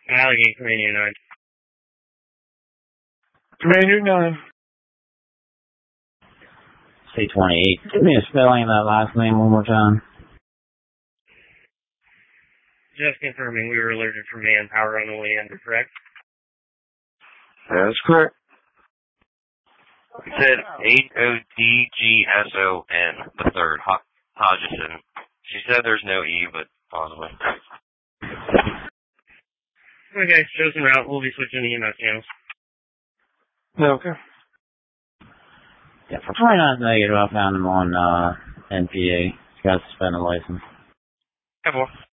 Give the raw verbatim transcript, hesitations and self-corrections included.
Allegheny, Commander nine. Commander nine. C twenty-eight. Give me a spelling of that last name one more time. Just confirming we were alerted for manpower on the way under, correct? That's correct. It said H O D G S O N, the third, Ho- Hodgson. She said there's no E, but possibly. Okay, chosen route. We'll be switching the email channels. Okay. Yeah, for twenty-nine negative, I found him on uh, N P A. He's got a suspended license. Have one.